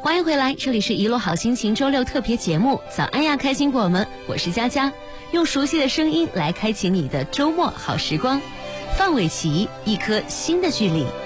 欢迎回来，这里是一路好心情周六特别节目，早安呀，开心果们，我是佳佳，用熟悉的声音来开启你的周末好时光。范玮琪，一颗新的距离。